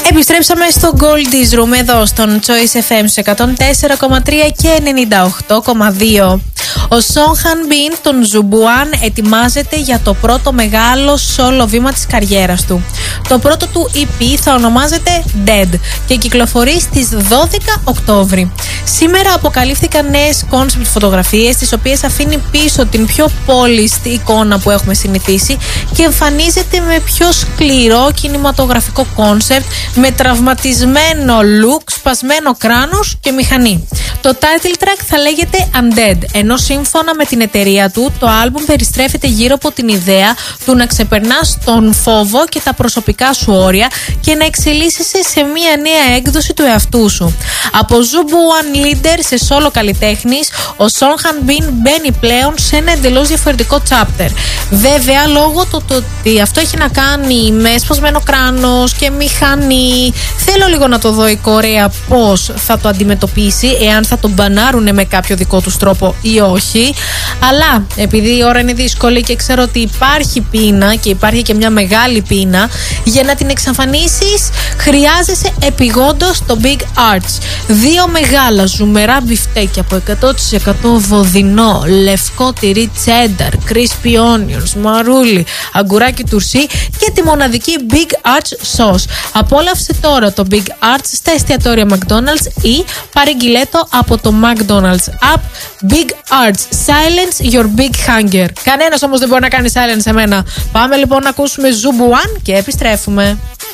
Επιστρέψαμε στο Goldie's Room εδώ στον Choice FM 104,3 και 98,2. Ο Songhan Bin των Ζουμπουάν ετοιμάζεται για το πρώτο μεγάλο solo βήμα της καριέρας του. Το πρώτο του EP θα ονομάζεται Dead και κυκλοφορεί στις 12 Οκτώβρη. Σήμερα αποκαλύφθηκαν νέες concept φωτογραφίες, τις οποίες αφήνει πίσω την πιο polished εικόνα που έχουμε συνηθίσει και εμφανίζεται με πιο σκληρό κινηματογραφικό concept, με τραυματισμένο look, σπασμένο κράνος και μηχανή. Το title track θα λέγεται Undead, ενώ σύμφωνα με την εταιρεία του, το άλμπουμ περιστρέφεται γύρω από την ιδέα του να ξεπερνάς τον φόβο και τα προσωπικά σου όρια και να εξελίσσεσαι σε μια νέα έκδοση του εαυτού σου. Από Ζουμπου One Leader σε solo καλλιτέχνης, ο Songhan Bin μπαίνει πλέον σε ένα εντελώς διαφορετικό chapter. Βέβαια, λόγω του ότι αυτό έχει να κάνει με σπασμένο κράνος και μηχανή, θέλω λίγο να το δω η Κορέα πώς θα το αντιμετωπίσει, εάν θα τον μπανάρουνε με κάποιο δικό τους τρόπο ή όχι. Αλλά επειδή η ώρα είναι δύσκολη και ξέρω ότι υπάρχει πείνα και υπάρχει και μια μεγάλη πείνα, για να την εξαφανίσεις χρειάζεσαι επειγόντως το Big Arts. Δύο μεγάλα ζουμερά μπιφτέκια από 100% βοδινό, λευκό τυρί τσένταρ, crispy onions, μαρούλι, αγκουράκι τουρσί και τη μοναδική Big Arts sauce. Απόλαυσε τώρα το Big Arts στα εστιατόρια McDonald's ή παρεγγείλετο από το McDonald's app. Big Arts, silence your big hunger. Κανένας όμως δεν μπορεί να κάνει silence εμένα. Πάμε λοιπόν να ακούσουμε Ζουμπουάν και επιστρέφουμε.